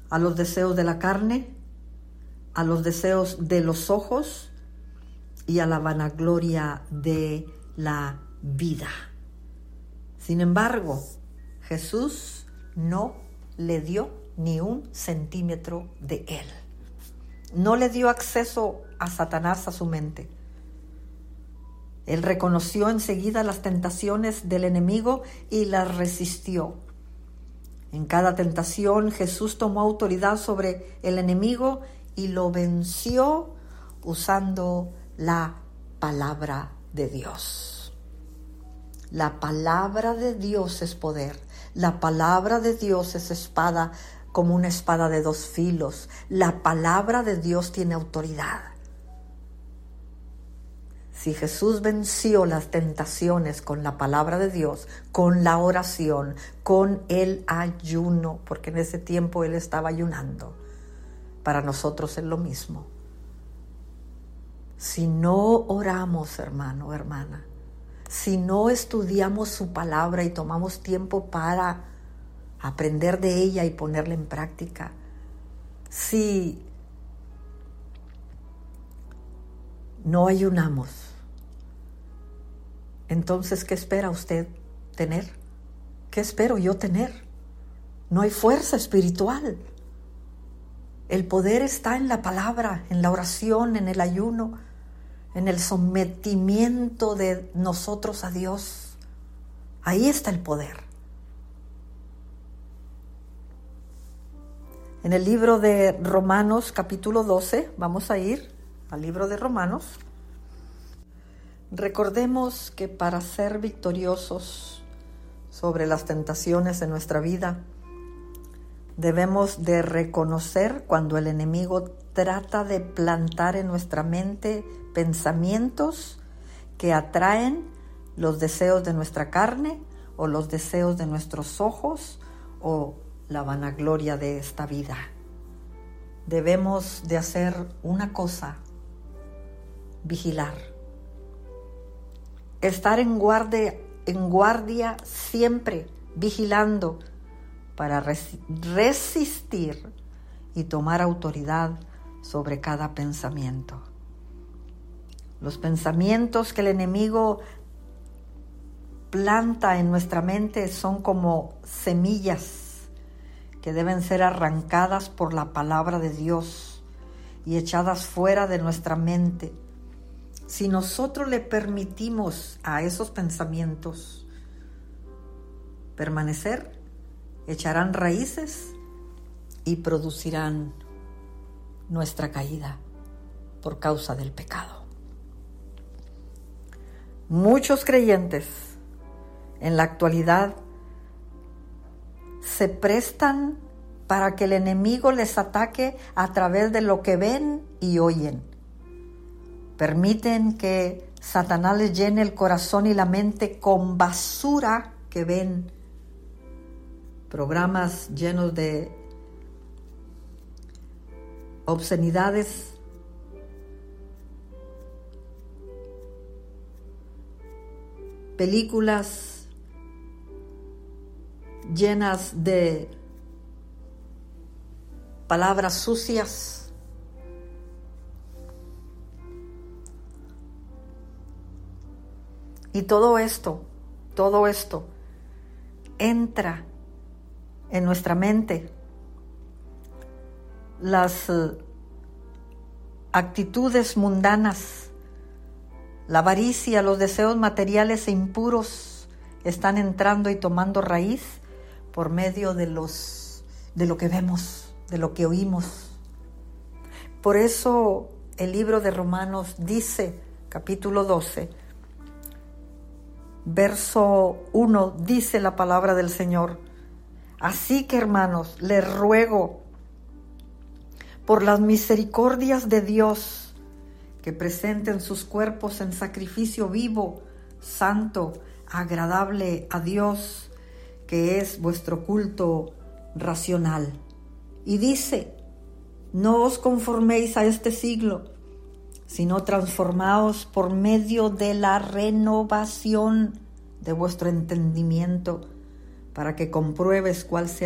a los deseos de la carne, a los deseos de los ojos y a la vanagloria de la vida. Sin embargo, Jesús no le dio ni un centímetro de él. No le dio acceso a Satanás a su mente. Él reconoció enseguida las tentaciones del enemigo y las resistió. En cada tentación Jesús tomó autoridad sobre el enemigo y lo venció usando la palabra de Dios. La palabra de Dios es poder. La palabra de Dios es espada, como una espada de dos filos. La palabra de Dios tiene autoridad. Si Jesús venció las tentaciones con la palabra de Dios, con la oración, con el ayuno, porque en ese tiempo Él estaba ayunando, para nosotros es lo mismo. Si no oramos, hermano, hermana, si no estudiamos su palabra y tomamos tiempo para aprender de ella y ponerla en práctica, si no ayunamos, entonces, ¿qué espera usted tener? ¿Qué espero yo tener? No hay fuerza espiritual. El poder está en la palabra, en la oración, en el ayuno, en el sometimiento de nosotros a Dios. Ahí está el poder. En el libro de Romanos, capítulo 12, vamos a ir al libro de Romanos. Recordemos que para ser victoriosos sobre las tentaciones de nuestra vida, debemos de reconocer cuando el enemigo trata de plantar en nuestra mente pensamientos que atraen los deseos de nuestra carne o los deseos de nuestros ojos o la vanagloria de esta vida. Debemos de hacer una cosa: vigilar. Estar en guardia siempre, vigilando para resistir y tomar autoridad sobre cada pensamiento. Los pensamientos que el enemigo planta en nuestra mente son como semillas que deben ser arrancadas por la palabra de Dios y echadas fuera de nuestra mente. Si nosotros le permitimos a esos pensamientos permanecer, echarán raíces y producirán nuestra caída por causa del pecado. Muchos creyentes en la actualidad se prestan para que el enemigo les ataque a través de lo que ven y oyen. Permiten que Satanás les llene el corazón y la mente con basura que ven. Programas llenos de obscenidades, películas llenas de palabras sucias, y todo esto entra en nuestra mente. Las actitudes mundanas, la avaricia, los deseos materiales e impuros están entrando y tomando raíz por medio de lo que vemos, de lo que oímos. Por eso el libro de Romanos dice, capítulo 12, verso 1, dice la palabra del Señor: así que, hermanos, les ruego por las misericordias de Dios que presenten sus cuerpos en sacrificio vivo, santo, agradable a Dios, que es vuestro culto racional. Y dice: no os conforméis a este siglo, sino transformaos por medio de la renovación de vuestro entendimiento, para que compruebes cuál sea